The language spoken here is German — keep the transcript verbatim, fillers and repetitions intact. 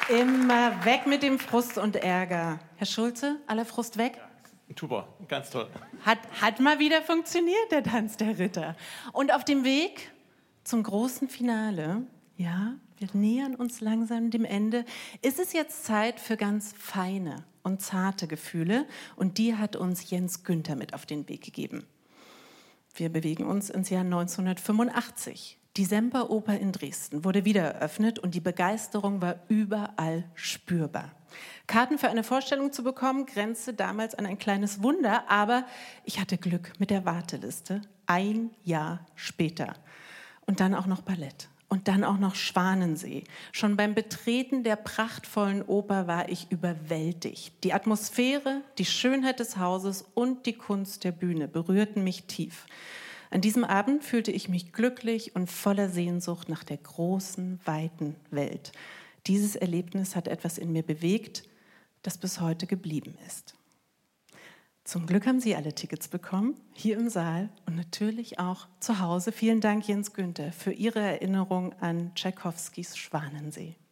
Immer weg mit dem Frust und Ärger. Herr Schulze, aller Frust weg? Super, ganz toll. Hat, hat mal wieder funktioniert, der Tanz der Ritter. Und auf dem Weg zum großen Finale, ja, wir nähern uns langsam dem Ende, ist es jetzt Zeit für ganz feine und zarte Gefühle. Und die hat uns Jens Günther mit auf den Weg gegeben. Wir bewegen uns ins Jahr neunzehnhundertfünfundachtzig. Die Semperoper in Dresden wurde wieder eröffnet und die Begeisterung war überall spürbar. Karten für eine Vorstellung zu bekommen, grenzte damals an ein kleines Wunder, aber ich hatte Glück mit der Warteliste. Ein Jahr später. Und dann auch noch Ballett. Und dann auch noch Schwanensee. Schon beim Betreten der prachtvollen Oper war ich überwältigt. Die Atmosphäre, die Schönheit des Hauses und die Kunst der Bühne berührten mich tief. An diesem Abend fühlte ich mich glücklich und voller Sehnsucht nach der großen, weiten Welt. Dieses Erlebnis hat etwas in mir bewegt, das bis heute geblieben ist. Zum Glück haben Sie alle Tickets bekommen, hier im Saal und natürlich auch zu Hause. Vielen Dank, Jens Günther, für Ihre Erinnerung an Tschaikowskis Schwanensee.